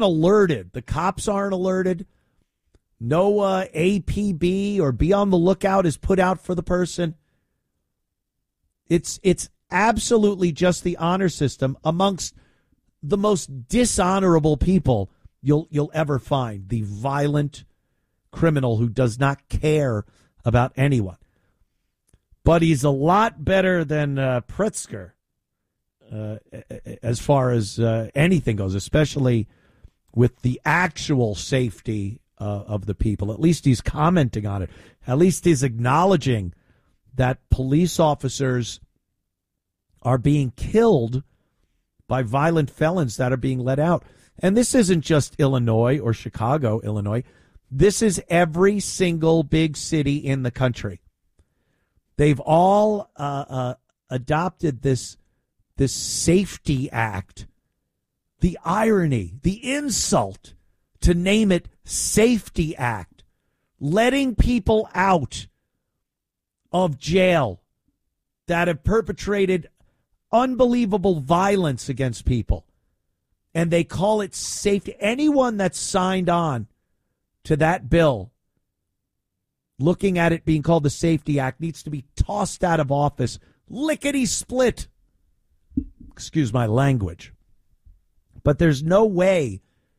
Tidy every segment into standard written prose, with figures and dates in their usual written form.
alerted. The cops aren't alerted. No APB or be on the lookout is put out for the person. It's absolutely just the honor system amongst the most dishonorable people you'll ever find. The violent criminal who does not care about anyone. But he's a lot better than Pritzker as far as anything goes, especially with the actual safety of the people. At least he's commenting on it. At least he's acknowledging that police officers are being killed by violent felons that are being let out. And this isn't just Illinois or Chicago, Illinois. This is every single big city in the country. They've all adopted this Safety Act. The irony, the insult to name it Safety Act, letting people out of jail that have perpetrated unbelievable violence against people. And they call it safety. Anyone that's signed on to that bill, looking at it being called the Safety Act, needs to be tossed out of office. Lickety split. Excuse my language. But there's no way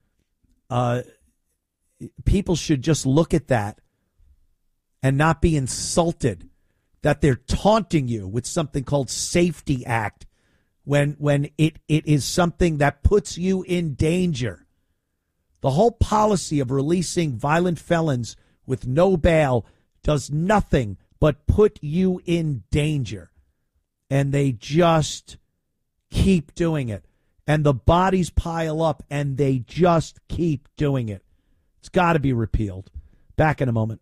people should just look at that and not be insulted that they're taunting you with something called Safety Act when it is something that puts you in danger. The whole policy of releasing violent felons with no bail does nothing but put you in danger. And they just keep doing it. And the bodies pile up, and they just keep doing it. It's got to be repealed. Back in a moment.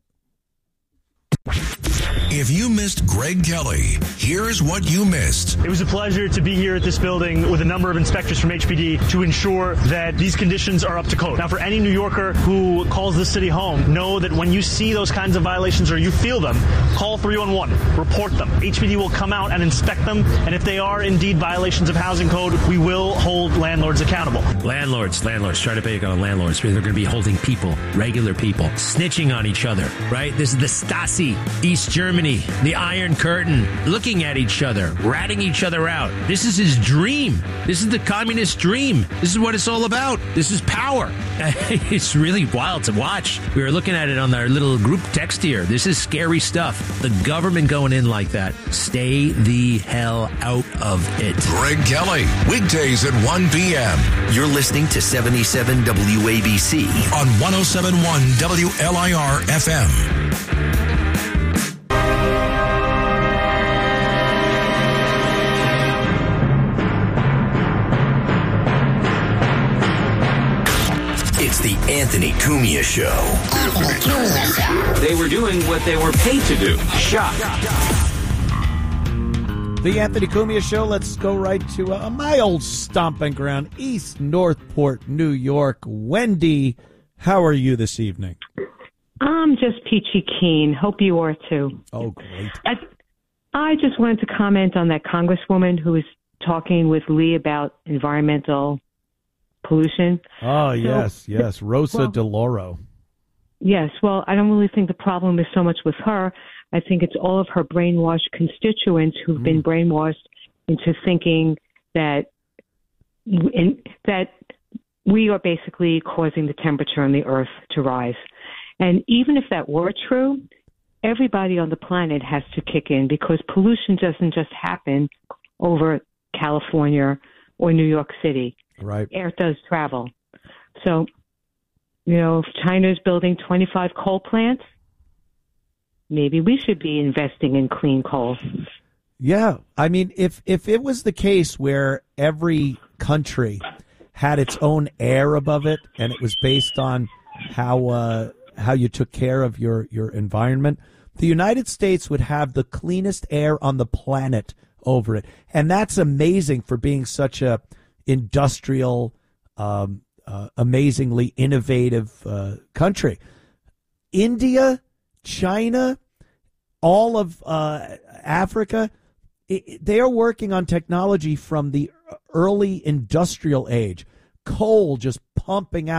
If you missed Greg Kelly, here's what you missed. It was a pleasure to be here at this building with a number of inspectors from HPD to ensure that these conditions are up to code. Now, for any New Yorker who calls this city home, know that when you see those kinds of violations or you feel them, call 311, report them. HPD will come out and inspect them, and if they are indeed violations of housing code, we will hold landlords accountable. Landlords, try to pick on landlords. They're going to be holding people, regular people, snitching on each other, right? This is the Stasi, East Germany, the Iron Curtain, looking at each other, ratting each other out. This is his dream. This is the communist dream. This is what it's all about. This is power. It's really wild to watch. We were looking at it on our little group text here. This is scary stuff. The government going in like that. Stay the hell out of it. Greg Kelly, weekdays at 1 p.m. You're listening to 77 WABC on 107.1 WLIR FM. It's the Anthony Cumia Show. Anthony Cumia Show. They were doing what they were paid to do. Shop. The Anthony Cumia Show. Let's go right to my old stomping ground, East Northport, New York. Wendy, how are you this evening? I'm just peachy keen. Hope you are too. Oh, great. I just wanted to comment on that congresswoman who was talking with Lee about environmental pollution. Oh, yes. Rosa DeLauro. Yes. Well, I don't really think the problem is so much with her. I think it's all of her brainwashed constituents who've been brainwashed into thinking that we are basically causing the temperature on the earth to rise. And even if that were true, everybody on the planet has to kick in because pollution doesn't just happen over California or New York City. Right. Air does travel. So, if China's building 25 coal plants, maybe we should be investing in clean coal. Yeah. I mean, if it was the case where every country had its own air above it and it was based on how you took care of your environment, the United States would have the cleanest air on the planet over it. And that's amazing for being such a industrial, amazingly innovative country. India, China, all of Africa, they are working on technology from the early industrial age. coal just pumping out.